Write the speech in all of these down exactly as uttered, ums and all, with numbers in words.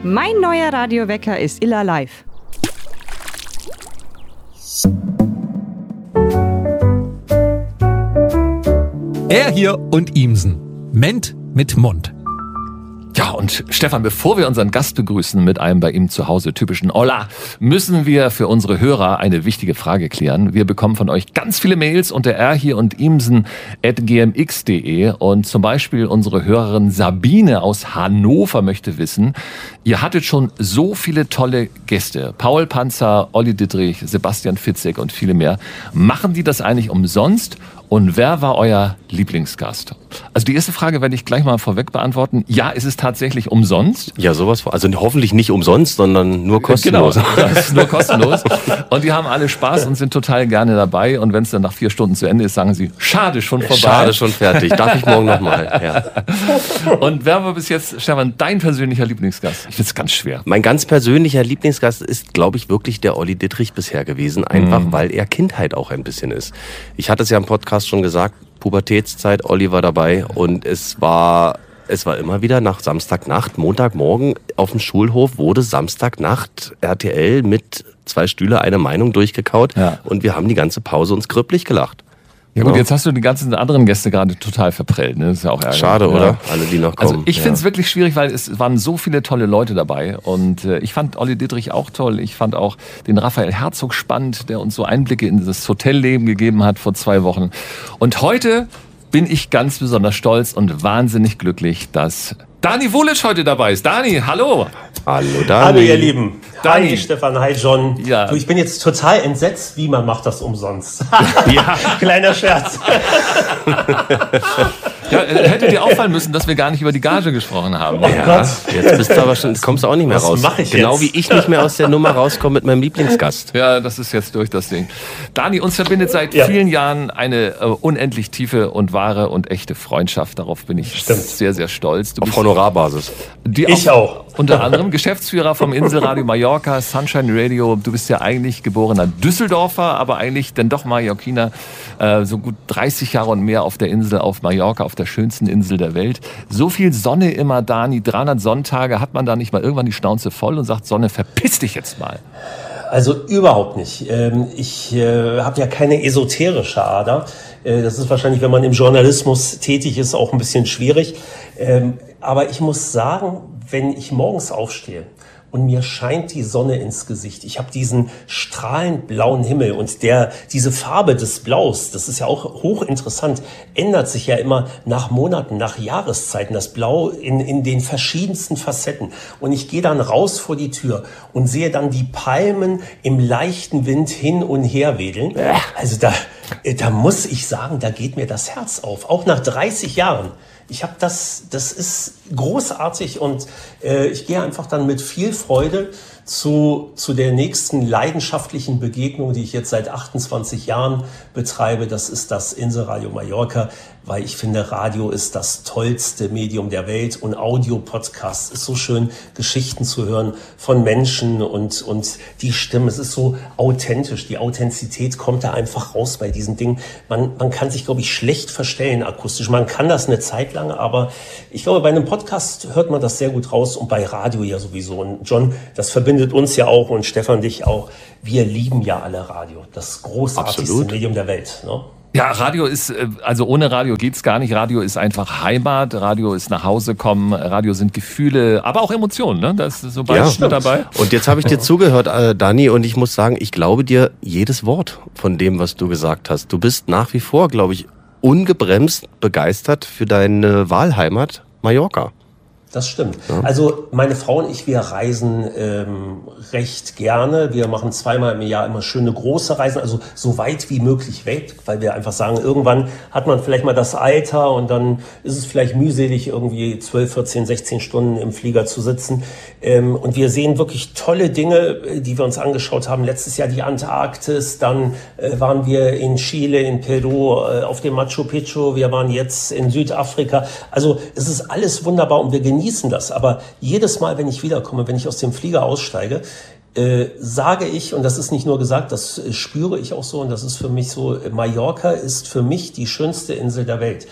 Mein neuer Radiowecker ist Illa Live. Er hier und Imsen. Ment mit Mund. Ja, und Stefan, bevor wir unseren Gast begrüßen mit einem bei ihm zu Hause typischen Hola, müssen wir für unsere Hörer eine wichtige Frage klären. Wir bekommen von euch ganz viele Mails unter r hier und imsen at g m x punkt d e und zum Beispiel unsere Hörerin Sabine aus Hannover möchte wissen, ihr hattet schon so viele tolle Gäste, Paul Panzer, Olli Dittrich, Sebastian Fitzek und viele mehr. Machen die das eigentlich umsonst? Und wer war euer Lieblingsgast? Also die erste Frage werde ich gleich mal vorweg beantworten. Ja, es ist tatsächlich umsonst. Ja, sowas, also hoffentlich nicht umsonst, sondern nur kostenlos. Genau, das ist nur kostenlos. Und die haben alle Spaß und sind total gerne dabei. Und wenn es dann nach vier Stunden zu Ende ist, sagen sie, schade, schon vorbei. Schade, schon fertig. Darf ich morgen nochmal? Ja. Und wer war bis jetzt, Stefan, dein persönlicher Lieblingsgast? Ich finde es ganz schwer. Mein ganz persönlicher Lieblingsgast ist, glaube ich, wirklich der Olli Dittrich bisher gewesen. Einfach, mhm. weil er Kindheit auch ein bisschen ist. Ich hatte es ja im Podcast schon gesagt, Pubertätszeit, Olli war dabei und es war, es war immer wieder nach Samstagnacht, Montagmorgen auf dem Schulhof wurde Samstagnacht R T L mit zwei Stühle eine Meinung durchgekaut ja. und wir haben die ganze Pause uns grüpplich gelacht. Ja gut, jetzt hast du die ganzen anderen Gäste gerade total verprellt. Ne? Das ist ja auch ärgerlich. Schade, oder? Ja. Alle, die noch kommen. Also ich finde es ja. wirklich schwierig, weil es waren so viele tolle Leute dabei. Und äh, ich fand Olli Dittrich auch toll. Ich fand auch den Raphael Herzog spannend, der uns so Einblicke in das Hotelleben gegeben hat vor zwei Wochen. Und heute bin ich ganz besonders stolz und wahnsinnig glücklich, dass Dani Vulic heute dabei ist. Dani, hallo. Hallo Dani. Hallo ihr Lieben. Dani. Hi Stefan, hi John. Ja. Du, ich bin jetzt total entsetzt, wie man macht das umsonst. Ja. Kleiner Scherz. Ja, hätte dir auffallen müssen, dass wir gar nicht über die Gage gesprochen haben. Oh ja. Gott. Jetzt bist du aber schon, kommst du auch nicht mehr Was raus. mach ich genau jetzt? wie ich nicht mehr aus der Nummer rauskomme mit meinem Lieblingsgast. Ja, das ist jetzt durch das Ding. Dani, uns verbindet seit ja. vielen Jahren eine äh, unendlich tiefe und wahre und echte Freundschaft. Darauf bin ich Stimmt. sehr, sehr stolz. Du Auf bist Honorarbasis. die Ich auch. Unter anderem Geschäftsführer vom Inselradio Mallorca, Sunshine Radio. Du bist ja eigentlich geborener Düsseldorfer, aber eigentlich dann doch Mallorquiner. Äh, so gut dreißig Jahre und mehr auf der Insel, auf Mallorca, auf der schönsten Insel der Welt. So viel Sonne immer, Dani, dreihundert Sonntage. Hat man da nicht mal irgendwann die Schnauze voll und sagt, Sonne, verpiss dich jetzt mal? Also überhaupt nicht. Ich habe ja keine esoterische Ader. Das ist wahrscheinlich, wenn man im Journalismus tätig ist, auch ein bisschen schwierig. Aber ich muss sagen, wenn ich morgens aufstehe und mir scheint die Sonne ins Gesicht, ich habe diesen strahlend blauen Himmel und der diese Farbe des Blaus, das ist ja auch hochinteressant, ändert sich ja immer nach Monaten, nach Jahreszeiten, das Blau in, in den verschiedensten Facetten. Und ich gehe dann raus vor die Tür und sehe dann die Palmen im leichten Wind hin und her wedeln. Also da, da muss ich sagen, da geht mir das Herz auf, auch nach dreißig Jahren. Ich habe das, das ist großartig und äh, ich gehe einfach dann mit viel Freude zu, zu der nächsten leidenschaftlichen Begegnung, die ich jetzt seit achtundzwanzig Jahren betreibe. Das ist das Inselradio Mallorca, weil ich finde, Radio ist das tollste Medium der Welt und Audio-Podcast ist so schön, Geschichten zu hören von Menschen und, und die Stimmen. Es ist so authentisch. Die Authentizität kommt da einfach raus bei diesen Dingen. Man, man kann sich, glaube ich, schlecht verstellen akustisch. Man kann das eine Zeit lang, aber ich glaube, bei einem Podcast hört man das sehr gut raus und bei Radio ja sowieso. Und John, das verbindet uns ja auch und Stefan dich auch. Wir lieben ja alle Radio. Das großartigste Absolut. Medium der Welt, ne? Ja, Radio ist, also ohne Radio geht's gar nicht. Radio ist einfach Heimat, Radio ist nach Hause kommen, Radio sind Gefühle, aber auch Emotionen, ne? Da ist so beides Ja. mit dabei. Und jetzt habe ich dir zugehört, äh, Dani, und ich muss sagen, ich glaube dir jedes Wort von dem, was du gesagt hast. Du bist nach wie vor, glaube ich, ungebremst begeistert für deine Wahlheimat Mallorca. Das stimmt. Ja. Also meine Frau und ich, wir reisen ähm, recht gerne. Wir machen zweimal im Jahr immer schöne große Reisen, also so weit wie möglich weg, weil wir einfach sagen, irgendwann hat man vielleicht mal das Alter und dann ist es vielleicht mühselig, irgendwie zwölf, vierzehn, sechzehn Stunden im Flieger zu sitzen. Ähm, und wir sehen wirklich tolle Dinge, die wir uns angeschaut haben. Letztes Jahr die Antarktis, dann äh, waren wir in Chile, in Peru, äh, auf dem Machu Picchu. Wir waren jetzt in Südafrika. Also es ist alles wunderbar und wir genießen das. Aber jedes Mal, wenn ich wiederkomme, wenn ich aus dem Flieger aussteige, äh, sage ich, und das ist nicht nur gesagt, das äh, spüre ich auch so und das ist für mich so, Mallorca ist für mich die schönste Insel der Welt.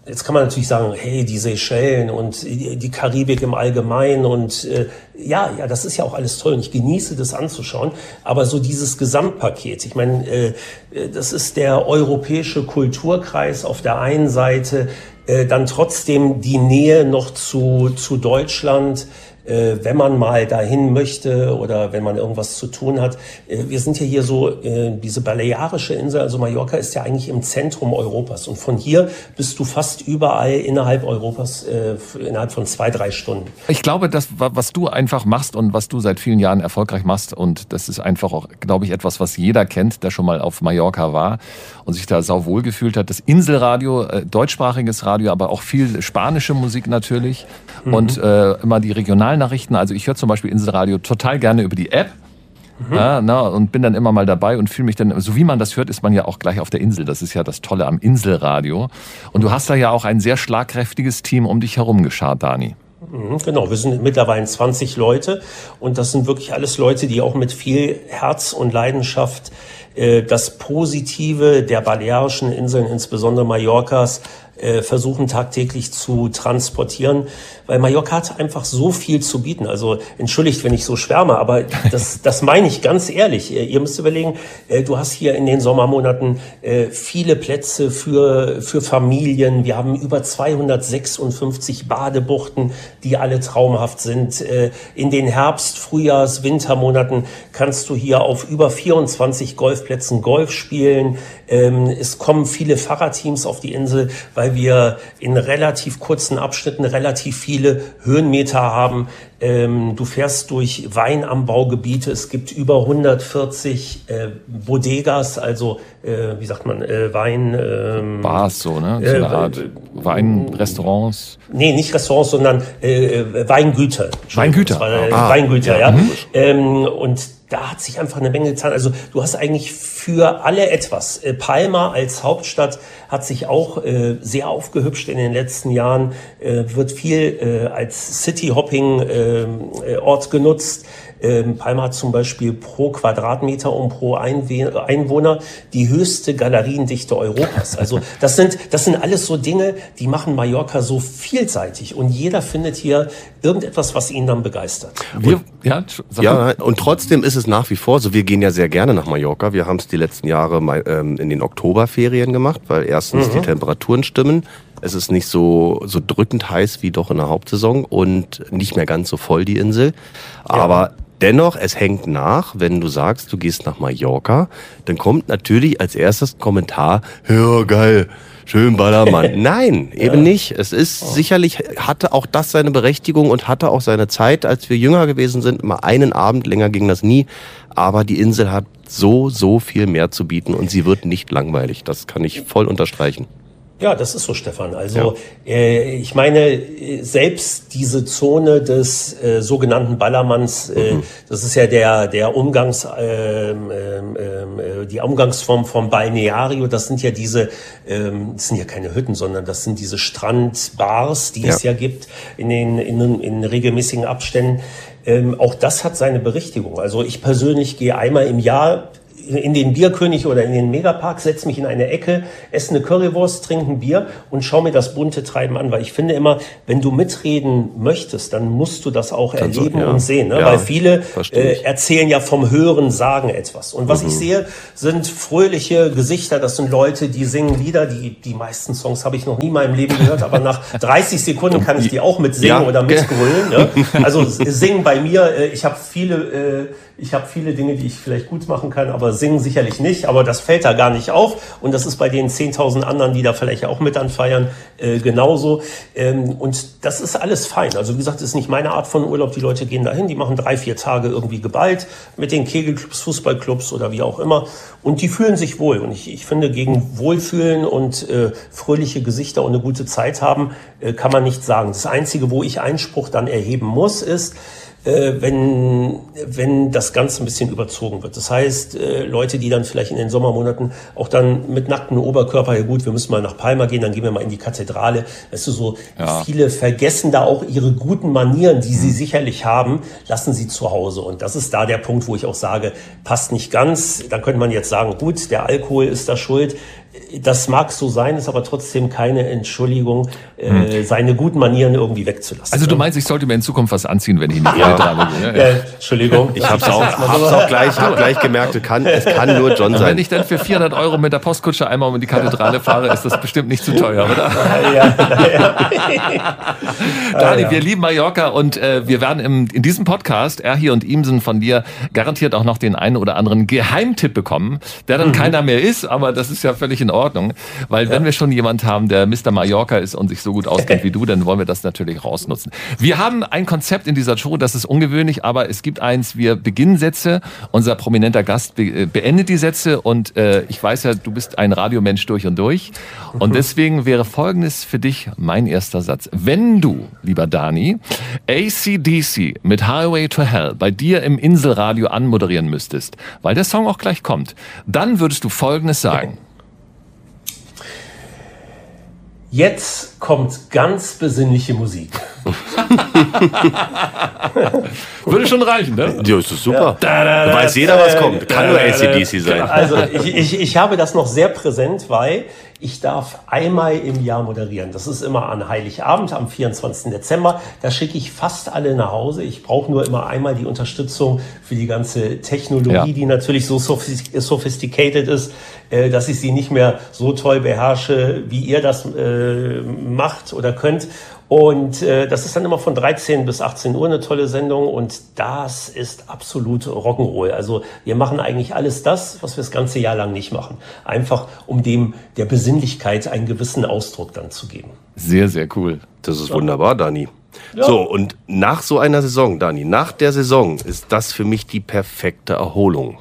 Jetzt kann man natürlich sagen, hey, die Seychellen und die Karibik im Allgemeinen und äh, ja, ja, das ist ja auch alles toll und ich genieße das anzuschauen. Aber so dieses Gesamtpaket, ich meine, äh, das ist der europäische Kulturkreis auf der einen Seite, äh, dann trotzdem die Nähe noch zu zu Deutschland. Äh, wenn man mal dahin möchte oder wenn man irgendwas zu tun hat. Äh, wir sind ja hier so, äh, diese balearische Insel, also Mallorca ist ja eigentlich im Zentrum Europas und von hier bist du fast überall innerhalb Europas, äh, innerhalb von zwei, drei Stunden. Ich glaube, das, was du einfach machst und was du seit vielen Jahren erfolgreich machst und das ist einfach auch, glaube ich, etwas, was jeder kennt, der schon mal auf Mallorca war und sich da sauwohl gefühlt hat. Das Inselradio, äh, deutschsprachiges Radio, aber auch viel spanische Musik natürlich mhm. und äh, immer die regionalen Nachrichten. Also ich höre zum Beispiel Inselradio total gerne über die App mhm. ja, na, und bin dann immer mal dabei und fühle mich dann, so wie man das hört, ist man ja auch gleich auf der Insel. Das ist ja das Tolle am Inselradio. Und du hast da ja auch ein sehr schlagkräftiges Team um dich herum geschart, Dani. Genau, wir sind mittlerweile zwanzig Leute und das sind wirklich alles Leute, die auch mit viel Herz und Leidenschaft äh, das Positive der Balearischen Inseln, insbesondere Mallorcas, äh, versuchen tagtäglich zu transportieren, weil Mallorca hat einfach so viel zu bieten. Also entschuldigt, wenn ich so schwärme, aber das, das meine ich ganz ehrlich. Ihr müsst überlegen, äh, du hast hier in den Sommermonaten äh, viele Plätze für, für Familien. Wir haben über zweihundertsechsundfünfzig Badebuchten, die alle traumhaft sind. Äh, in den Herbst-, Frühjahrs-, Wintermonaten kannst du hier auf über vierundzwanzig Golfplätzen Golf spielen. Ähm, es kommen viele Fahrradteams auf die Insel, weil wir in relativ kurzen Abschnitten relativ viele Höhenmeter haben. Ähm, du fährst durch Weinanbaugebiete. Es gibt über hundertvierzig äh, Bodegas, also äh, wie sagt man, äh, Wein... Ähm, Bars, so, ne? So eine Art äh, Weinrestaurants. Nee, nicht Restaurants, sondern äh, Weingüter. Weingüter. War, äh, ah, Weingüter, ja. ja. Ähm, und da hat sich einfach eine Menge getan. Also du hast eigentlich für alle etwas. Äh, Palma als Hauptstadt hat sich auch äh, sehr aufgehübscht in den letzten Jahren, äh, wird viel äh, als City-Hopping-Ort äh, genutzt. Ähm, Palma hat zum Beispiel pro Quadratmeter und pro Einwe- Einwohner die höchste Galeriendichte Europas. Also das sind, das sind alles so Dinge, die machen Mallorca so vielseitig und jeder findet hier irgendetwas, was ihn dann begeistert. Wir, ja, ja, und trotzdem ist es nach wie vor so, wir gehen ja sehr gerne nach Mallorca. Wir haben es die letzten Jahre mal, ähm, in den Oktoberferien gemacht, weil erstens mhm. die Temperaturen stimmen. Es ist nicht so, so drückend heiß wie doch in der Hauptsaison und nicht mehr ganz so voll die Insel. Aber ja. Dennoch, es hängt nach, wenn du sagst, du gehst nach Mallorca, dann kommt natürlich als erstes Kommentar, ja geil, schön Ballermann. Nein, eben ja. nicht. Es ist oh. sicherlich, hatte auch das seine Berechtigung und hatte auch seine Zeit, als wir jünger gewesen sind, mal einen Abend, länger ging das nie. Aber die Insel hat so, so viel mehr zu bieten und sie wird nicht langweilig. Das kann ich voll unterstreichen. Ja, das ist so, Stefan. Also ja. äh, ich meine, selbst diese Zone des äh, sogenannten Ballermanns, äh, mhm. das ist ja der der Umgangs äh, äh, äh, die Umgangsform vom Balneario. Das sind ja diese, äh, das sind ja keine Hütten, sondern das sind diese Strandbars, die ja. es ja gibt in den in, in regelmäßigen Abständen. Ähm, auch das hat seine Berechtigung. Also ich persönlich gehe einmal im Jahr in den Bierkönig oder in den Megapark, setze mich in eine Ecke, esse eine Currywurst, trinke ein Bier und schaue mir das bunte Treiben an. Weil ich finde immer, wenn du mitreden möchtest, dann musst du das auch Kannst erleben du, ja. und sehen. Ne? Ja, weil viele äh, erzählen ja vom Hören, sagen etwas. Und was mhm. ich sehe, sind fröhliche Gesichter. Das sind Leute, die singen Lieder. Die, die meisten Songs habe ich noch nie in meinem Leben gehört. Aber nach dreißig Sekunden kann ich die auch mitsingen ja. oder mitgrölen. Ne? Also singen bei mir. Äh, ich habe viele... Äh, Ich habe viele Dinge, die ich vielleicht gut machen kann, aber singen sicherlich nicht. Aber das fällt da gar nicht auf. Und das ist bei den zehntausend anderen, die da vielleicht auch mit anfeiern, äh, genauso. Ähm, und das ist alles fein. Also wie gesagt, das ist nicht meine Art von Urlaub. Die Leute gehen dahin, die machen drei, vier Tage irgendwie geballt mit den Kegelclubs, Fußballclubs oder wie auch immer. Und die fühlen sich wohl. Und ich, ich finde, gegen Wohlfühlen und äh, fröhliche Gesichter und eine gute Zeit haben, äh, kann man nicht sagen. Das Einzige, wo ich Einspruch dann erheben muss, ist, Äh, wenn wenn das Ganze ein bisschen überzogen wird. Das heißt, äh, Leute, die dann vielleicht in den Sommermonaten auch dann mit nacktem Oberkörper, ja gut, wir müssen mal nach Palma gehen, dann gehen wir mal in die Kathedrale. Weißt du, so ja. viele vergessen da auch ihre guten Manieren, die sie mhm. sicherlich haben, lassen sie zu Hause. Und das ist da der Punkt, wo ich auch sage, passt nicht ganz. Dann könnte man jetzt sagen, gut, der Alkohol ist da schuld. das mag so sein, ist aber trotzdem keine Entschuldigung, äh, hm. seine guten Manieren irgendwie wegzulassen. Also du meinst, ich sollte mir in Zukunft was anziehen, wenn ich in die Kathedrale gehe? Ja, ja. Äh, Entschuldigung. Ich hab's auch, hab's auch gleich, hab gleich gemerkt, es kann, es kann nur John sein. Wenn ich dann für vierhundert Euro mit der Postkutsche einmal um die Kathedrale fahre, ist das bestimmt nicht zu teuer, oder? Ja, ja. Dani, ja. wir lieben Mallorca und äh, wir werden im, in diesem Podcast, er hier und Ihmsen, von dir garantiert auch noch den einen oder anderen Geheimtipp bekommen, der dann mhm. keiner mehr ist, aber das ist ja völlig in Ordnung, weil ja. wenn wir schon jemand haben, der Mister Mallorca ist und sich so gut auskennt wie du, dann wollen wir das natürlich rausnutzen. Wir haben ein Konzept in dieser Show, das ist ungewöhnlich, aber es gibt eins, wir beginnen Sätze, unser prominenter Gast be- beendet die Sätze und äh, ich weiß ja, du bist ein Radiomensch durch und durch und deswegen wäre Folgendes für dich mein erster Satz. Wenn du, lieber Dani, A C D C mit Highway to Hell bei dir im Inselradio anmoderieren müsstest, weil der Song auch gleich kommt, dann würdest du Folgendes sagen. Jetzt kommt ganz besinnliche Musik. Würde schon reichen, ne? Ja, ist super. Ja. Da weiß jeder, was kommt. Kann nur A C D C sein. Also ich, ich, ich habe das noch sehr präsent, weil ich darf einmal im Jahr moderieren. Das ist immer an Heiligabend, am vierundzwanzigsten Dezember. Da schicke ich fast alle nach Hause. Ich brauche nur immer einmal die Unterstützung für die ganze Technologie, ja. die natürlich so sophisticated ist, dass ich sie nicht mehr so toll beherrsche, wie ihr das äh, macht oder könnt. Und äh, das ist dann immer von dreizehn bis achtzehn Uhr eine tolle Sendung und das ist absolut Rock'n'Roll. Also wir machen eigentlich alles das, was wir das ganze Jahr lang nicht machen. Einfach um dem der Besinnlichkeit einen gewissen Ausdruck dann zu geben. Sehr, sehr cool. Das ist wunderbar, Dani. Ja. So, und nach so einer Saison, Dani, nach der Saison ist das für mich die perfekte Erholung.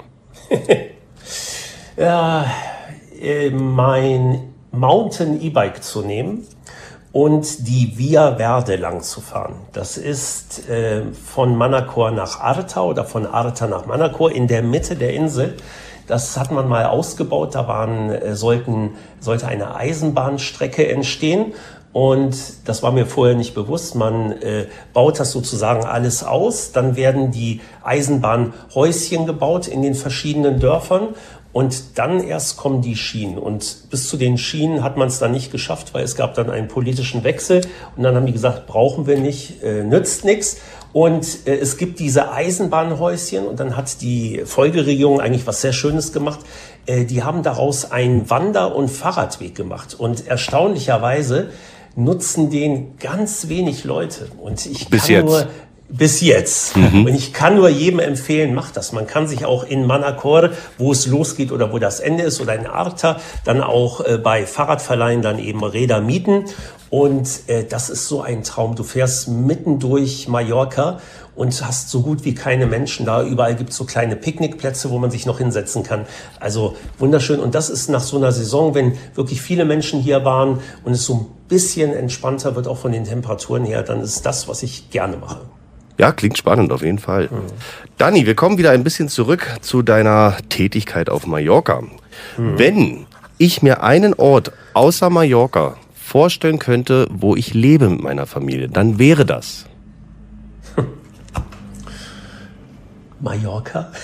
Ja, äh, mein Mountain E-Bike zu nehmen und die Via Verde lang zu fahren. Das ist äh, von Manacor nach Arta oder von Arta nach Manacor in der Mitte der Insel. Das hat man mal ausgebaut, da waren, äh, sollten, sollte eine Eisenbahnstrecke entstehen. Und das war mir vorher nicht bewusst. Man äh, baut das sozusagen alles aus. Dann werden die Eisenbahnhäuschen gebaut in den verschiedenen Dörfern. Und dann erst kommen die Schienen. Und bis zu den Schienen hat man es dann nicht geschafft, weil es gab dann einen politischen Wechsel. Und dann haben die gesagt, brauchen wir nicht, äh, nützt nichts. Und äh, es gibt diese Eisenbahnhäuschen. Und dann hat die Folgeregierung eigentlich was sehr Schönes gemacht. Äh, die haben daraus einen Wander- und Fahrradweg gemacht. Und erstaunlicherweise nutzen den ganz wenig Leute. Und ich bis kann jetzt. nur bis jetzt. Mhm. Und ich kann nur jedem empfehlen, macht das. Man kann sich auch in Manacor, wo es losgeht oder wo das Ende ist, oder in Arta, dann auch äh, bei Fahrradverleihen dann eben Räder mieten. Und äh, das ist so ein Traum. Du fährst mitten durch Mallorca und hast so gut wie keine Menschen da. Überall gibt es so kleine Picknickplätze, wo man sich noch hinsetzen kann. Also wunderschön. Und das ist nach so einer Saison, wenn wirklich viele Menschen hier waren und es so ein bisschen entspannter wird, auch von den Temperaturen her, dann ist das, was ich gerne mache. Ja, klingt spannend auf jeden Fall. Mhm. Dani, wir kommen wieder ein bisschen zurück zu deiner Tätigkeit auf Mallorca. Mhm. Wenn ich mir einen Ort außer Mallorca vorstellen könnte, wo ich lebe mit meiner Familie, dann wäre das... Mallorca?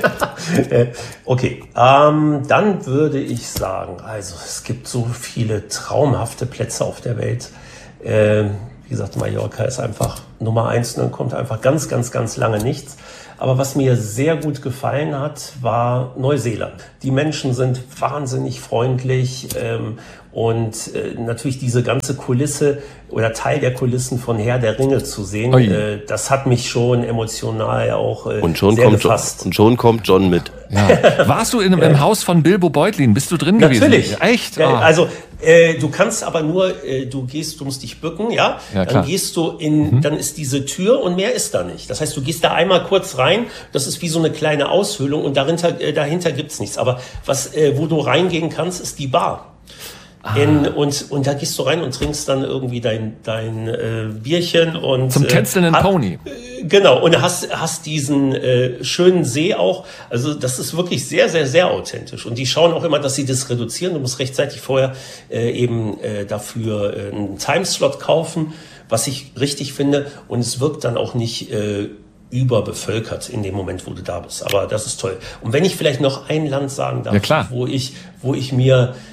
Okay, ähm, dann würde ich sagen, also es gibt so viele traumhafte Plätze auf der Welt. Ähm, wie gesagt, Mallorca ist einfach Nummer eins und dann kommt einfach ganz, ganz, ganz lange nichts. Aber was mir sehr gut gefallen hat, war Neuseeland. Die Menschen sind wahnsinnig freundlich ähm, und äh, natürlich diese ganze Kulisse oder Teil der Kulissen von Herr der Ringe zu sehen, äh, das hat mich schon emotional auch äh, und schon sehr kommt gefasst. John, und schon kommt John mit. Ja. Warst du in, im Haus von Bilbo Beutlin? Bist du drin gewesen? Natürlich. Echt? Ja, ah. Also äh, du kannst aber nur, äh, du gehst, du musst dich bücken, ja. ja dann gehst du in, mhm. dann ist diese Tür und mehr ist da nicht. Das heißt, du gehst da einmal kurz rein. Das ist wie so eine kleine Aushöhlung und dahinter, äh, dahinter gibt's nichts. Aber was, äh, wo du reingehen kannst, ist die Bar. Ah. In, und, und da gehst du rein und trinkst dann irgendwie dein, dein äh, Bierchen und zum tänzelnden äh, Pony. Äh, genau, und hast, hast diesen äh, schönen See auch. Also das ist wirklich sehr, sehr, sehr authentisch. Und die schauen auch immer, dass sie das reduzieren. Du musst rechtzeitig vorher äh, eben äh, dafür äh, einen Timeslot kaufen, was ich richtig finde. Und es wirkt dann auch nicht äh, überbevölkert in dem Moment, wo du da bist. Aber das ist toll. Und wenn ich vielleicht noch ein Land sagen darf, ja, klar. wo ich, wo ich mir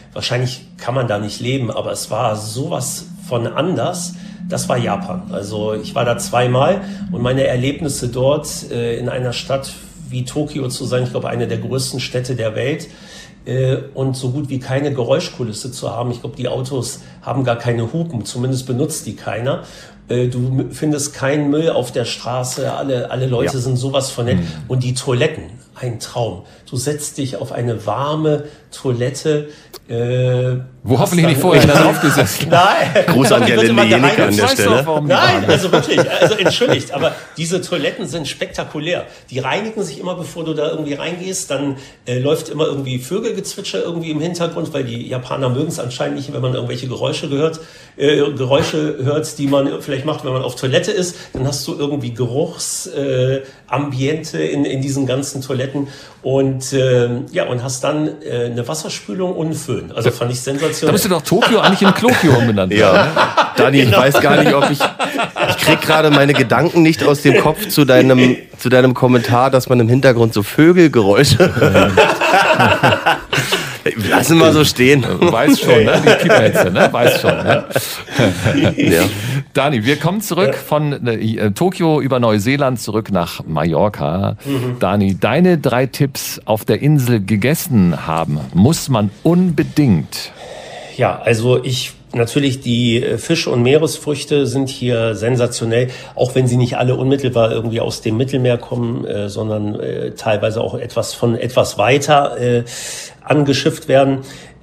wahrscheinlich kann man da nicht leben, aber es war sowas von anders. Das war Japan. Also ich war da zweimal und meine Erlebnisse dort äh, in einer Stadt wie Tokio zu sein, ich glaube eine der größten Städte der Welt, äh, und so gut wie keine Geräuschkulisse zu haben. Ich glaube, die Autos haben gar keine Hupen, zumindest benutzt die keiner. Äh, du findest keinen Müll auf der Straße, alle, alle Leute ja. sind sowas von nett. Mhm. Und die Toiletten, ein Traum. Du setzt dich auf eine warme Toilette. Äh, Wo hoffentlich nicht vorher einer draufgesessen. Nein. Gruß an Gelle Jenicke an der Stelle. Nein, also wirklich, also entschuldigt, aber diese Toiletten sind spektakulär. Die reinigen sich immer, bevor du da irgendwie reingehst. Dann äh, läuft immer irgendwie Vögelgezwitscher irgendwie im Hintergrund, weil die Japaner mögen es anscheinend nicht, wenn man irgendwelche Geräusche gehört, äh, Geräusche hört, die man vielleicht macht, wenn man auf Toilette ist. Dann hast du irgendwie Geruchsambiente äh, in, in diesen ganzen Toiletten und äh, ja und hast dann äh, eine Wasserspülung und einen Föhn. Also fand ich sensationell. Da bist du doch Tokio eigentlich in Klokio umbenannt. Ja, Dani, genau. Ich weiß gar nicht, ob ich, ich krieg gerade meine Gedanken nicht aus dem Kopf zu deinem, zu deinem Kommentar, dass man im Hintergrund so Vögelgeräusche. Lassen wir so stehen. Weiß schon, ne? Die Kinderhetze, ne? Weiß schon, ne? Ja. Dani, wir kommen zurück von äh, Tokio über Neuseeland zurück nach Mallorca. Mhm. Dani, deine drei Tipps auf der Insel gegessen haben, muss man unbedingt. Ja, also ich natürlich die Fisch- und Meeresfrüchte sind hier sensationell, auch wenn sie nicht alle unmittelbar irgendwie aus dem Mittelmeer kommen, äh, sondern äh, teilweise auch etwas von etwas weiter äh, angeschifft werden.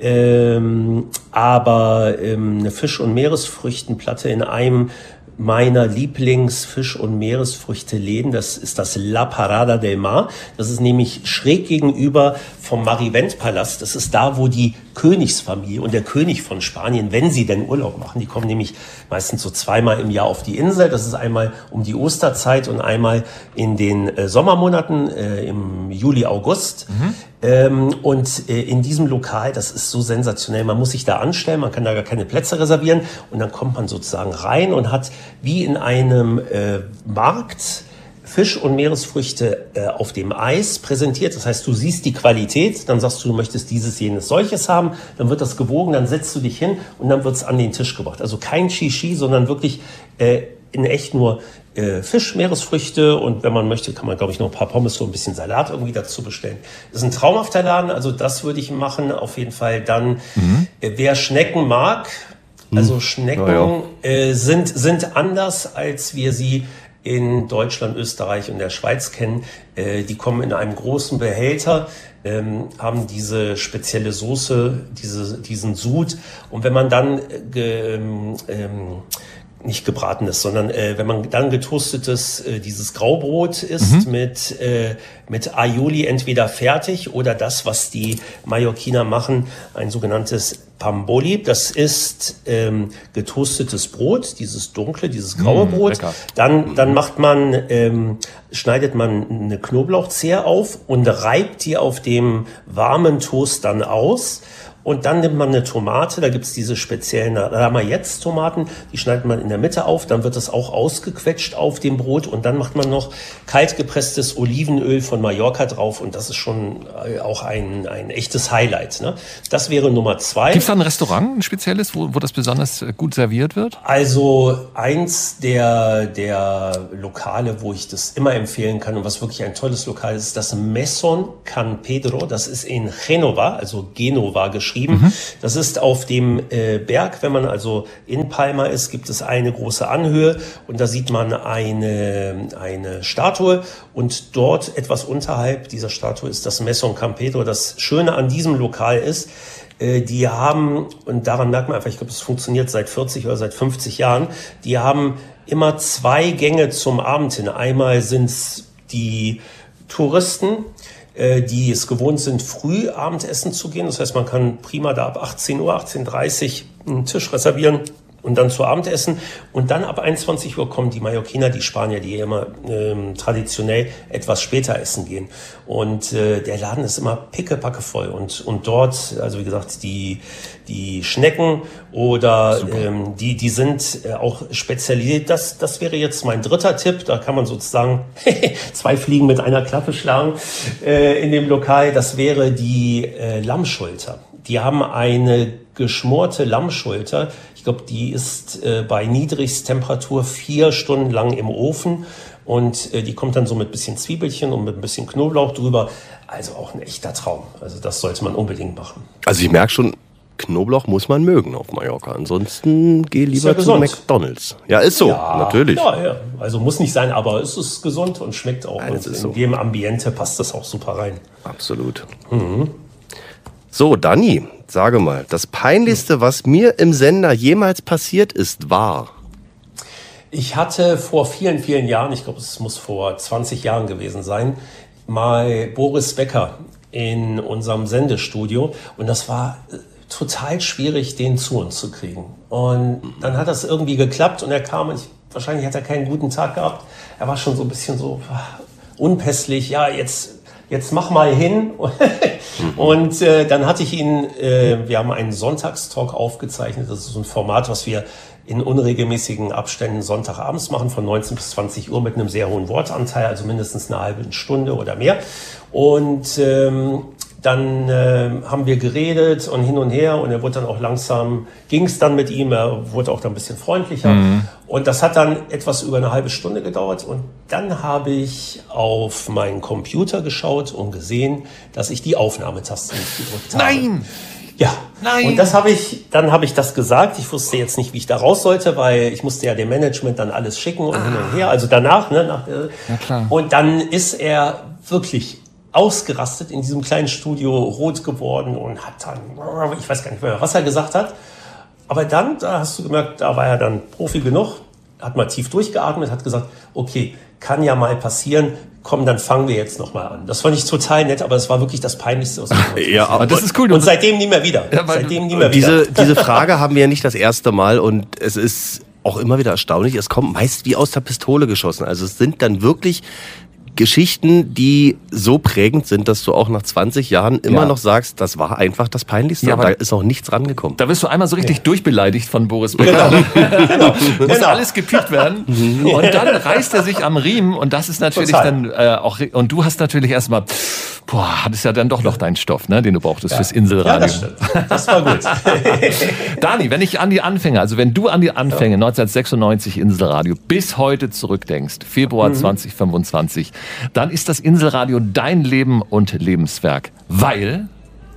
Ähm, aber ähm, eine Fisch- und Meeresfrüchtenplatte in einem meiner Lieblingsfisch- und Meeresfrüchte-Läden, das ist das La Parada del Mar. Das ist nämlich schräg gegenüber vom Marivent-Palast. Das ist da, wo die Königsfamilie und der König von Spanien, wenn sie denn Urlaub machen, die kommen nämlich meistens so zweimal im Jahr auf die Insel. Das ist einmal um die Osterzeit und einmal in den äh, Sommermonaten äh, im Juli, August. Mhm. Ähm, und äh, in diesem Lokal, das ist so sensationell, man muss sich da anstellen, man kann da gar keine Plätze reservieren und dann kommt man sozusagen rein und hat wie in einem äh, Markt Fisch- und Meeresfrüchte äh, auf dem Eis präsentiert. Das heißt, du siehst die Qualität, dann sagst du, du möchtest dieses, jenes, solches haben, dann wird das gewogen, dann setzt du dich hin und dann wird es an den Tisch gebracht. Also kein Shishi, sondern wirklich äh, in echt nur äh, Fisch, Meeresfrüchte und wenn man möchte, kann man, glaube ich, noch ein paar Pommes, so ein bisschen Salat irgendwie dazu bestellen. Das ist ein traumhafter Laden, also das würde ich machen, auf jeden Fall. Dann, mhm. äh, wer Schnecken mag, also Schnecken ja, ja. Äh, sind, sind anders, als wir sie in Deutschland, Österreich und der Schweiz kennen. Äh, die kommen in einem großen Behälter, ähm, haben diese spezielle Soße, diese, diesen Sud. Und wenn man dann äh, ähm, nicht gebratenes, sondern äh, wenn man dann getoastetes, äh, dieses Graubrot isst mhm. mit, äh, mit Aioli entweder fertig oder das, was die Mallorquiner machen, ein sogenanntes Pamboli. Das ist ähm, getoastetes Brot, dieses dunkle, dieses graue mmh, Brot. Lecker. Dann, dann macht man, ähm, schneidet man eine Knoblauchzehe auf und reibt die auf dem warmen Toast dann aus. Und dann nimmt man eine Tomate, da gibt's diese speziellen Ramajetz-Tomaten, die schneidet man in der Mitte auf, dann wird das auch ausgequetscht auf dem Brot und dann macht man noch kaltgepresstes Olivenöl von Mallorca drauf und das ist schon auch ein, ein echtes Highlight. Ne? Das wäre Nummer zwei. Gibt's da ein Restaurant, ein spezielles, wo, wo das besonders gut serviert wird? Also eins der, der Lokale, wo ich das immer empfehlen kann und was wirklich ein tolles Lokal ist, ist das Mesón Can Pedro, das ist in Genova, also Genova geschrieben. Mhm. Das ist auf dem äh, Berg, wenn man also in Palma ist, gibt es eine große Anhöhe und da sieht man eine, eine Statue und dort etwas unterhalb dieser Statue ist das Mesón Can Pedro. Das Schöne an diesem Lokal ist, äh, die haben, und daran merkt man einfach, ich glaube, es funktioniert seit vierzig oder seit fünfzig Jahren, die haben immer zwei Gänge zum Abend hin. Einmal sind es die Touristen, die es gewohnt sind, früh Abendessen zu gehen. Das heißt, man kann prima da ab achtzehn Uhr, achtzehn Uhr dreißig einen Tisch reservieren und dann zu Abendessen. Und dann ab einundzwanzig Uhr kommen die Mallorquiner, die Spanier, die immer ähm, traditionell etwas später essen gehen. Und äh, der Laden ist immer pickepacke voll. Und, und dort, also wie gesagt, die, die Schnecken oder ähm, die, die sind äh, auch spezialisiert. Das, das wäre jetzt mein dritter Tipp. Da kann man sozusagen zwei Fliegen mit einer Klappe schlagen äh, in dem Lokal. Das wäre die äh, Lammschulter. die haben eine geschmorte Lammschulter. Ich glaube, die ist äh, bei Niedrigstemperatur vier Stunden lang im Ofen. Und äh, die kommt dann so mit ein bisschen Zwiebelchen und mit ein bisschen Knoblauch drüber. Also auch ein echter Traum. Also das sollte man unbedingt machen. Also ich merke schon, Knoblauch muss man mögen auf Mallorca. Ansonsten geh lieber ja zu McDonald's. Ja, ist so, ja, natürlich. Ja, ja. Also muss nicht sein, aber es ist gesund und schmeckt auch. Nein, und ist in so. dem Ambiente passt das auch super rein. Absolut. Mhm. So, Dani, sage mal, das Peinlichste, was mir im Sender jemals passiert ist, war... Ich hatte vor vielen, vielen Jahren, ich glaube, es muss vor zwanzig Jahren gewesen sein, mal Boris Becker in unserem Sendestudio. Und das war total schwierig, den zu uns zu kriegen. Und dann hat das irgendwie geklappt und er kam und ich, wahrscheinlich hat er keinen guten Tag gehabt. Er war schon so ein bisschen so unpässlich. Ja, jetzt, jetzt mach mal hin. Und äh, dann hatte ich ihn, äh, wir haben einen Sonntagstalk aufgezeichnet. Das ist so ein Format, was wir in unregelmäßigen Abständen Sonntagabends machen, von neunzehn bis zwanzig Uhr mit einem sehr hohen Wortanteil, also mindestens eine halbe Stunde oder mehr. Und ähm, dann äh, haben wir geredet und hin und her und er wurde dann auch langsam, ging es dann mit ihm, er wurde auch dann ein bisschen freundlicher. Mhm. Und das hat dann etwas über eine halbe Stunde gedauert und dann habe ich auf meinen Computer geschaut und gesehen, dass ich die Aufnahmetaste nicht gedrückt habe. Nein! Ja, Nein. Und das habe ich, dann habe ich das gesagt. Ich wusste jetzt nicht, wie ich da raus sollte, weil ich musste ja dem Management dann alles schicken und ah. hin und her. Also danach, ne, nach, ja, klar. Und dann ist er wirklich ausgerastet in diesem kleinen Studio, rot geworden und hat dann, ich weiß gar nicht mehr, was er gesagt hat. Aber dann, da hast du gemerkt, da war er dann Profi genug, hat mal tief durchgeatmet, hat gesagt, okay, kann ja mal passieren. Komm, dann fangen wir jetzt nochmal an. Das fand ich total nett, aber es war wirklich das Peinlichste, was ich Ja, aber das ist cool. Und seitdem nie mehr wieder. Ja, seitdem nie mehr diese, wieder. Diese Frage haben wir ja nicht das erste Mal und es ist auch immer wieder erstaunlich. Es kommt meist wie aus der Pistole geschossen. Also es sind dann wirklich Geschichten, die so prägend sind, dass du auch nach zwanzig Jahren immer ja. noch sagst, das war einfach das Peinlichste. Ja, aber da ist auch nichts rangekommen. Da wirst du einmal so richtig ja. durchbeleidigt von Boris Becker. Genau. genau. Muss genau. alles gepiept werden. Und dann reißt er sich am Riemen und das ist natürlich Total. dann äh, auch, und du hast natürlich erstmal, boah, das ist ja dann doch noch dein Stoff, ne, den du brauchtest ja. fürs Inselradio. Ja, das stimmt. Das war gut. Dani, wenn ich an die Anfänge, also wenn du an die Anfänge ja. neunzehnhundertsechsundneunzig Inselradio bis heute zurückdenkst, Februar mhm. zwanzig fünfundzwanzig, dann ist das Inselradio dein Leben und Lebenswerk. Weil?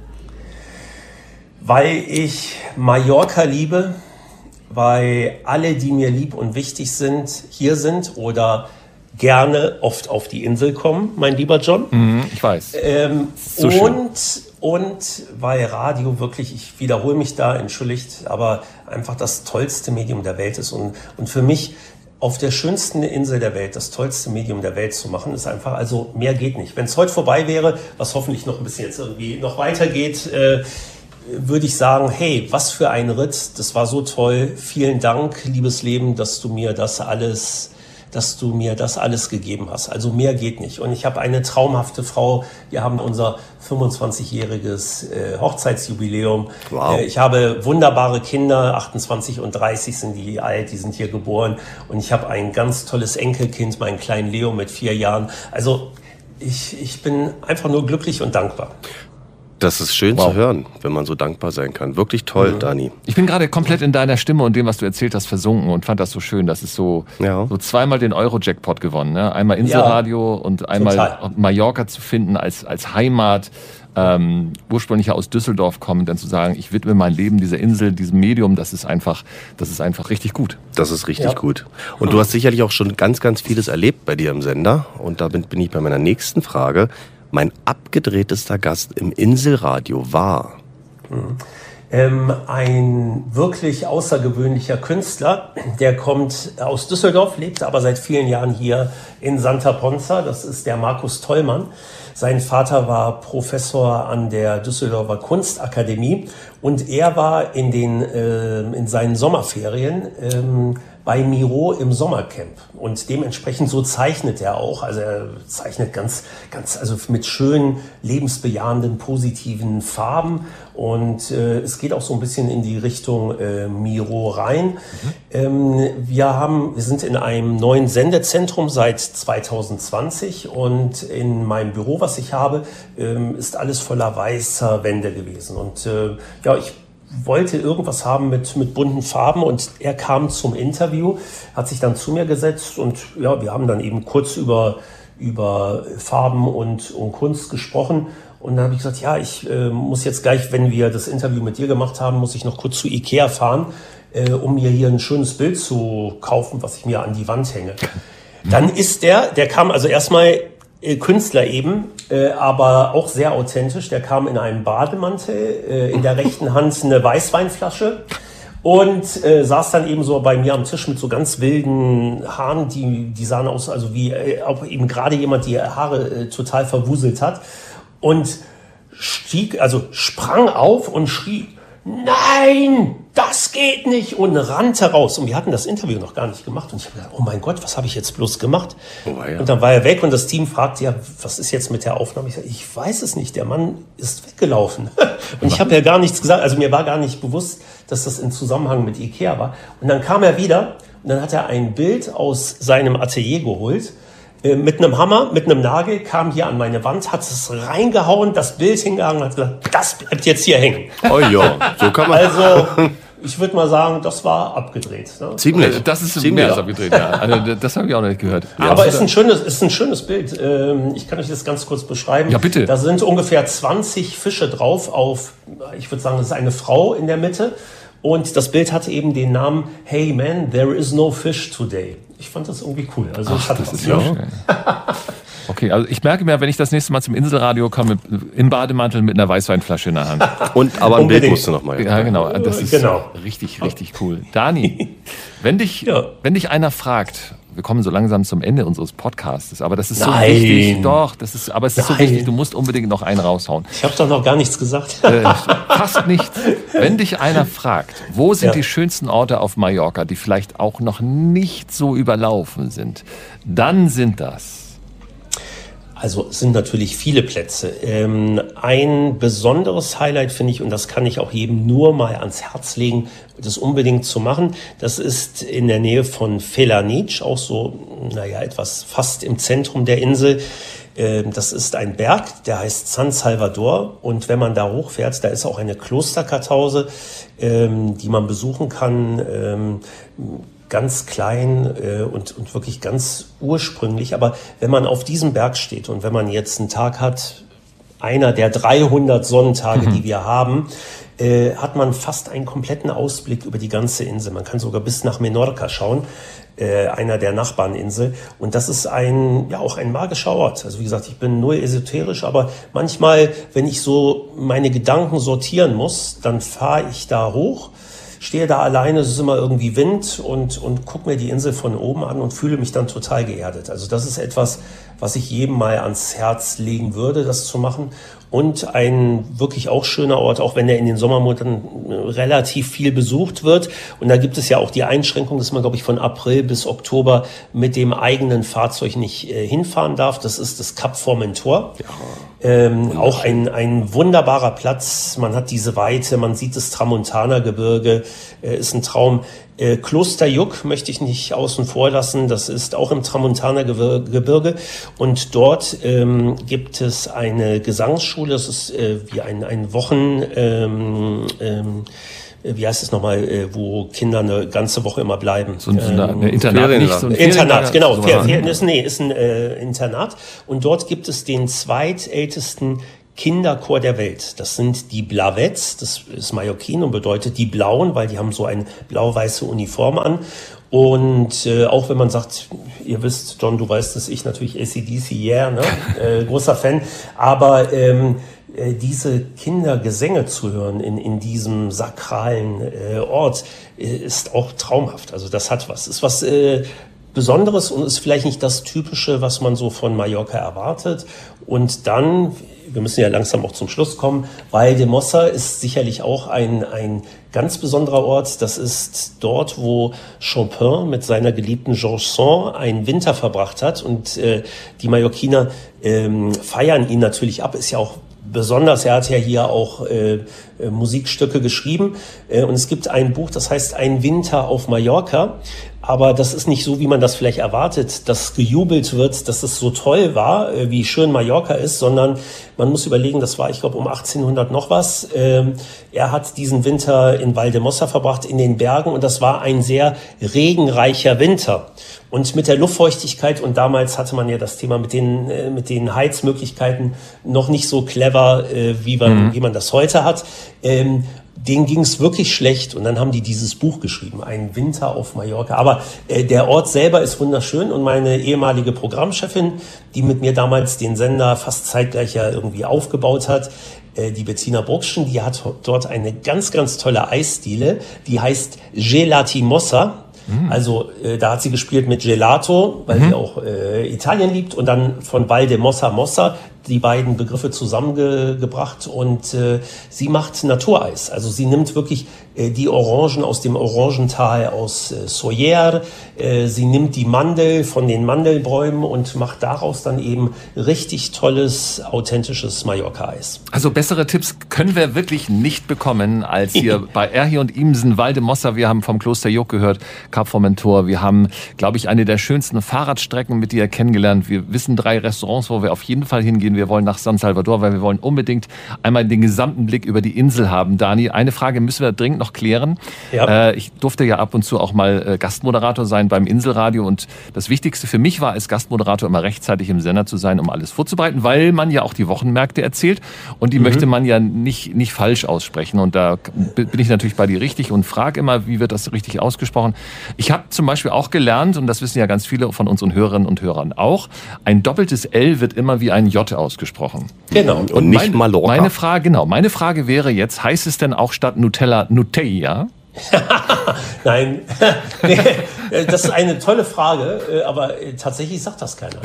Weil ich Mallorca liebe, weil alle, die mir lieb und wichtig sind, hier sind oder gerne oft auf die Insel kommen, mein lieber John. Mhm, ich weiß. Ähm, so und, und weil Radio wirklich, ich wiederhole mich da, entschuldigt, aber einfach das tollste Medium der Welt ist. Und, und für mich auf der schönsten Insel der Welt, das tollste Medium der Welt zu machen, ist einfach, also mehr geht nicht. Wenn es heute vorbei wäre, was hoffentlich noch ein bisschen jetzt irgendwie noch weitergeht, äh, würde ich sagen, hey, was für ein Ritt, das war so toll, vielen Dank, liebes Leben, dass du mir das alles, dass du mir das alles gegeben hast. Also mehr geht nicht. Und ich habe eine traumhafte Frau, wir haben unser fünfundzwanzigjähriges äh, Hochzeitsjubiläum. Wow. Äh, ich habe wunderbare Kinder, achtundzwanzig und dreißig sind die alt, die sind hier geboren. Und ich habe ein ganz tolles Enkelkind, meinen kleinen Leo mit vier Jahren. Also ich, ich bin einfach nur glücklich und dankbar. Das ist schön wow. zu hören, wenn man so dankbar sein kann. Wirklich toll, mhm. Dani. Ich bin gerade komplett in deiner Stimme und dem, was du erzählt hast, versunken und fand das so schön. Das ist so, ja. so zweimal den Euro-Jackpot gewonnen. Ne? Einmal Inselradio ja, und einmal total. Mallorca zu finden als, als Heimat. Ähm, ursprünglich ja aus Düsseldorf kommen, dann zu sagen, ich widme mein Leben dieser Insel, diesem Medium, das ist einfach, das ist einfach richtig gut. Das ist richtig ja. gut. Und du hast sicherlich auch schon ganz, ganz vieles erlebt bei dir im Sender. Und da bin, bin ich bei meiner nächsten Frage. Mein abgedrehtester Gast im Inselradio war? Mhm. Ähm, ein wirklich außergewöhnlicher Künstler, der kommt aus Düsseldorf, lebt aber seit vielen Jahren hier in Santa Ponza. Das ist der Markus Tollmann. Sein Vater war Professor an der Düsseldorfer Kunstakademie und er war in den äh, in seinen Sommerferien ähm, bei Miro im Sommercamp. Und dementsprechend so zeichnet er auch. Also er zeichnet ganz, ganz, also mit schönen, lebensbejahenden, positiven Farben. Und äh, es geht auch so ein bisschen in die Richtung äh, Miro rein. Mhm. Ähm, wir haben, wir sind in einem neuen Sendezentrum seit zwanzig zwanzig und in meinem Büro, was ich habe, ähm, ist alles voller weißer Wände gewesen. Und äh, ja, ich wollte irgendwas haben mit, mit bunten Farben und er kam zum Interview, hat sich dann zu mir gesetzt und ja, wir haben dann eben kurz über, über Farben und, und Kunst gesprochen. Und dann habe ich gesagt, ja, ich äh, muss jetzt gleich, wenn wir das Interview mit dir gemacht haben, muss ich noch kurz zu Ikea fahren, äh, um mir hier ein schönes Bild zu kaufen, was ich mir an die Wand hänge. Mhm. Dann ist der, der kam also erstmal äh, Künstler eben, äh, aber auch sehr authentisch. Der kam in einem Bademantel, äh, in der rechten Hand eine Weißweinflasche und äh, saß dann eben so bei mir am Tisch mit so ganz wilden Haaren, die, die sahen aus, also wie äh, ob eben gerade jemand die Haare äh, total verwuselt hat. Und stieg, also sprang auf und schrie, nein, das geht nicht, und rannte raus. Und wir hatten das Interview noch gar nicht gemacht. Und ich habe gedacht, oh mein Gott, was habe ich jetzt bloß gemacht? Oh, ja. Und dann war er weg und das Team fragte, ja, was ist jetzt mit der Aufnahme? Ich sage, ich weiß es nicht, der Mann ist weggelaufen. Und ich habe ja gar nichts gesagt, also mir war gar nicht bewusst, dass das im Zusammenhang mit Ikea war. Und dann kam er wieder und dann hat er ein Bild aus seinem Atelier geholt. Mit einem Hammer, mit einem Nagel, kam hier an meine Wand, hat es reingehauen, das Bild hingehangen und hat gesagt, das bleibt jetzt hier hängen. Oh ja, so kann man. Also, ich würde mal sagen, das war abgedreht. Ne? Ziemlich. Das ist Ziemlich mehr als abgedreht, ja. Also, das habe ich auch noch nicht gehört. Ja, aber es ist ein schönes, ist ein schönes Bild. Ich kann euch das ganz kurz beschreiben. Ja, bitte. Da sind ungefähr zwanzig Fische drauf auf, ich würde sagen, das ist eine Frau in der Mitte. Und das Bild hatte eben den Namen Hey man, there is no fish today. Ich fand das irgendwie cool. Also Ach, ich hatte das was. ist ja schön. Okay, also ich merke mir, wenn ich das nächste Mal zum Inselradio komme, im Bademantel mit einer Weißweinflasche in der Hand. Und aber ein Unbedingt. Bild musst du noch mal. Ja, genau. Das ist Genau. richtig, richtig cool. Dani, wenn dich, Ja. wenn dich einer fragt, wir kommen so langsam zum Ende unseres Podcasts, aber das ist so Nein. wichtig. Doch, das ist, aber es ist so Nein. wichtig, du musst unbedingt noch einen raushauen. Ich habe doch noch gar nichts gesagt. Äh, fast nichts. Wenn dich einer fragt, wo sind Ja. die schönsten Orte auf Mallorca, die vielleicht auch noch nicht so überlaufen sind, dann sind das. Also es sind natürlich viele Plätze. Ähm, ein besonderes Highlight finde ich, und das kann ich auch jedem nur mal ans Herz legen, das unbedingt zu machen, das ist in der Nähe von Felanitx, auch so, naja, etwas fast im Zentrum der Insel. Ähm, das ist ein Berg, der heißt San Salvador, und wenn man da hochfährt, da ist auch eine Klosterkartause, ähm, die man besuchen kann, ähm, ganz klein äh, und, und wirklich ganz ursprünglich. Aber wenn man auf diesem Berg steht und wenn man jetzt einen Tag hat, einer der dreihundert Sonnentage, mhm. die wir haben, äh, hat man fast einen kompletten Ausblick über die ganze Insel. Man kann sogar bis nach Menorca schauen, äh, einer der Nachbarninsel. Und das ist ein, ja, auch ein magischer Ort. Also wie gesagt, ich bin null esoterisch, aber manchmal, wenn ich so meine Gedanken sortieren muss, dann fahre ich da hoch, stehe da alleine, es ist immer irgendwie Wind, und, und gucke mir die Insel von oben an und fühle mich dann total geerdet. Also das ist etwas, was ich jedem mal ans Herz legen würde, das zu machen. Und ein wirklich auch schöner Ort, auch wenn er in den Sommermonaten relativ viel besucht wird. Und da gibt es ja auch die Einschränkung, dass man, glaube ich, von April bis Oktober mit dem eigenen Fahrzeug nicht äh, hinfahren darf. Das ist das Kap Formentor. Ja. Ähm, auch ein, ein wunderbarer Platz. Man hat diese Weite, man sieht das Tramontana-Gebirge, äh, ist ein Traum. Äh, Kloster Yuc möchte ich nicht außen vor lassen. Das ist auch im Tramontana-Gebirge. Und dort ähm, gibt es eine Gesangsschule. Das ist äh, wie ein, ein Wochen... Ähm, ähm, wie heißt es nochmal, äh, wo Kinder eine ganze Woche immer bleiben. So ein, ähm, eine Internat, nicht so ein Internat, genau. So Fer, Fer, ist, nee, ist ein äh, Internat. Und dort gibt es den zweitältesten Kinderchor der Welt. Das sind die Blavets, das ist Mallorquin und bedeutet die Blauen, weil die haben so eine blau-weiße Uniform an. Und äh, auch wenn man sagt, ihr wisst, John, du weißt es, ich natürlich A C D C, yeah, ne? äh, großer Fan, aber ähm, äh, diese Kindergesänge zu hören in, in diesem sakralen äh, Ort äh, ist auch traumhaft. Also das hat was, ist was äh, Besonderes und ist vielleicht nicht das Typische, was man so von Mallorca erwartet. Und dann, wir müssen ja langsam auch zum Schluss kommen. Valdemossa ist sicherlich auch ein, ein ganz besonderer Ort. Das ist dort, wo Chopin mit seiner geliebten Georges Sand einen Winter verbracht hat. Und äh, die Mallorquiner ähm, feiern ihn natürlich ab. Ist ja auch besonders, er hat ja hier auch äh, äh, Musikstücke geschrieben. Äh, und es gibt ein Buch, das heißt Ein Winter auf Mallorca. Aber das ist nicht so, wie man das vielleicht erwartet, dass gejubelt wird, dass es so toll war, äh, wie schön Mallorca ist, sondern man muss überlegen, das war, ich glaube, um achtzehnhundert noch was. Ähm, er hat diesen Winter in Valdemossa verbracht, in den Bergen, und das war ein sehr regenreicher Winter. Und mit der Luftfeuchtigkeit, und damals hatte man ja das Thema mit den, äh, mit den Heizmöglichkeiten noch nicht so clever, äh, wie man, mhm. wie man das heute hat, ähm, denen ging es wirklich schlecht, und dann haben die dieses Buch geschrieben, Ein Winter auf Mallorca. Aber äh, der Ort selber ist wunderschön, und meine ehemalige Programmchefin, die mit mir damals den Sender fast zeitgleich ja irgendwie aufgebaut hat, äh, die Bettina Burgschen, die hat dort eine ganz, ganz tolle Eisdiele, die heißt Gelatimossa. Also äh, da hat sie gespielt mit Gelato, weil mhm. sie auch äh, Italien liebt, und dann von Valdemossa Mossa die beiden Begriffe zusammengebracht, und äh, sie macht Natureis. Also sie nimmt wirklich äh, die Orangen aus dem Orangental aus äh, Soller, äh, sie nimmt die Mandel von den Mandelbäumen und macht daraus dann eben richtig tolles, authentisches Mallorca-Eis. Also bessere Tipps können wir wirklich nicht bekommen als hier bei Erhi und Iemsen, Valdemossa. Wir haben vom Kloster Joch gehört, Cap Formentor. Wir haben, glaube ich, eine der schönsten Fahrradstrecken mit dir kennengelernt. Wir wissen drei Restaurants, wo wir auf jeden Fall hingehen. Wir wollen nach San Salvador, weil wir wollen unbedingt einmal den gesamten Blick über die Insel haben. Dani, eine Frage müssen wir dringend noch klären. Ja. Äh, ich durfte ja ab und zu auch mal äh, Gastmoderator sein beim Inselradio, und das Wichtigste für mich war, als Gastmoderator immer rechtzeitig im Sender zu sein, um alles vorzubereiten, weil man ja auch die Wochenmärkte erzählt, und die mhm. möchte man ja nicht, nicht falsch aussprechen, und da bin ich natürlich bei dir richtig und frage immer, wie wird das richtig ausgesprochen. Ich habe zum Beispiel auch gelernt, und das wissen ja ganz viele von unseren Hörerinnen und Hörern auch, ein doppeltes L wird immer wie ein J ausgesprochen. Genau. Und, und nicht mein, Mallorca. Meine Frage, genau, meine Frage wäre jetzt, heißt es denn auch statt Nutella Nutella? Nein, das ist eine tolle Frage, aber tatsächlich sagt das keiner.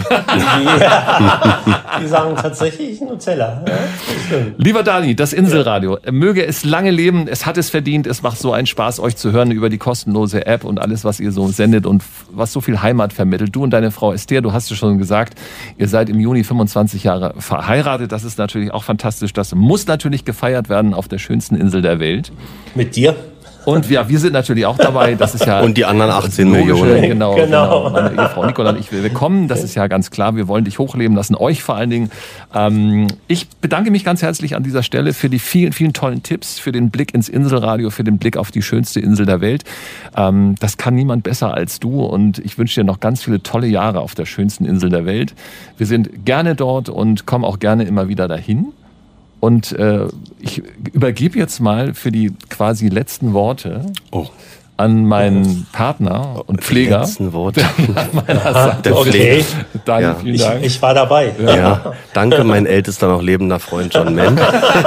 Die, die sagen tatsächlich Nutella. Ja, lieber Dani, das Inselradio, möge es lange leben, es hat es verdient, es macht so einen Spaß, euch zu hören über die kostenlose App und alles, was ihr so sendet und was so viel Heimat vermittelt. Du und deine Frau Esther, du hast es schon gesagt, ihr seid im Juni fünfundzwanzig Jahre verheiratet, das ist natürlich auch fantastisch, das muss natürlich gefeiert werden auf der schönsten Insel der Welt. Mit dir? Und ja, wir sind natürlich auch dabei. Das ist ja und die anderen achtzehn Millionen. Genau, genau. Meine Ehefrau Nicola und ich, wir kommen. Das ist ja ganz klar. Wir wollen dich hochleben lassen, euch vor allen Dingen. Ähm, ich bedanke mich ganz herzlich an dieser Stelle für die vielen, vielen tollen Tipps, für den Blick ins Inselradio, für den Blick auf die schönste Insel der Welt. Ähm, das kann niemand besser als du, und ich wünsche dir noch ganz viele tolle Jahre auf der schönsten Insel der Welt. Wir sind gerne dort und kommen auch gerne immer wieder dahin. Und äh, ich übergebe jetzt mal für die quasi letzten Worte oh. an meinen Partner und Pfleger. Die letzten Worte. Der okay. Dani, ja. vielen Dank. Ich, ich war dabei. Ja. Ja. Danke, mein ältester noch lebender Freund John Mann.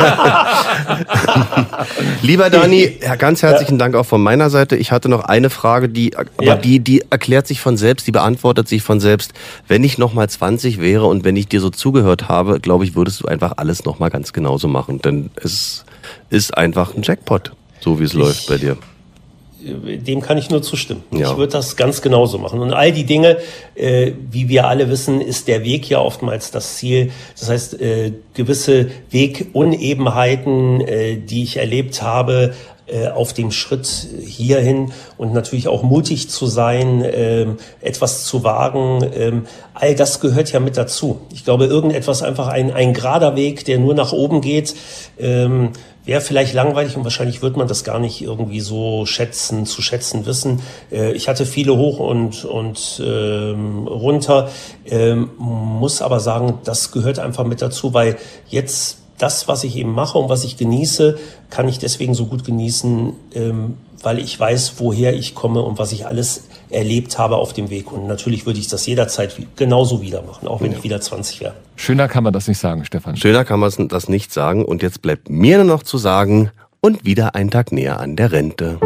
Lieber Dani, ganz herzlichen ja. Dank auch von meiner Seite. Ich hatte noch eine Frage, die, aber ja. die, die erklärt sich von selbst, die beantwortet sich von selbst. Wenn ich noch mal zwanzig wäre und wenn ich dir so zugehört habe, glaube ich, würdest du einfach alles noch mal ganz genauso machen. Denn es ist einfach ein Jackpot, so wie es ich läuft bei dir. Dem kann ich nur zustimmen. Ja. Ich würde das ganz genauso machen. Und all die Dinge, äh, wie wir alle wissen, ist der Weg ja oftmals das Ziel. Das heißt, äh, gewisse Wegunebenheiten, äh, die ich erlebt habe, äh, auf dem Schritt hierhin, und natürlich auch mutig zu sein, äh, etwas zu wagen, äh, all das gehört ja mit dazu. Ich glaube, irgendetwas einfach ein, ein gerader Weg, der nur nach oben geht, äh, wäre vielleicht langweilig, und wahrscheinlich wird man das gar nicht irgendwie so schätzen, zu schätzen wissen. Äh, ich hatte viele hoch und, und ähm, runter, ähm, muss aber sagen, das gehört einfach mit dazu, weil jetzt das, was ich eben mache und was ich genieße, kann ich deswegen so gut genießen, ähm, weil ich weiß, woher ich komme und was ich alles erlebt habe auf dem Weg. Und natürlich würde ich das jederzeit genauso wieder machen, auch wenn ja. ich wieder zwanzig wäre. Schöner kann man das nicht sagen, Stefan. Schöner kann man das nicht sagen. Und jetzt bleibt mir nur noch zu sagen, und wieder ein Tag näher an der Rente.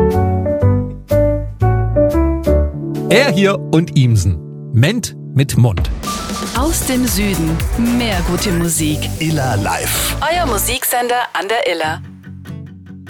Er hier und Iemsen. Ment mit Mund. Aus dem Süden. Mehr gute Musik. Iller Live. Euer Musiksender an der Iller.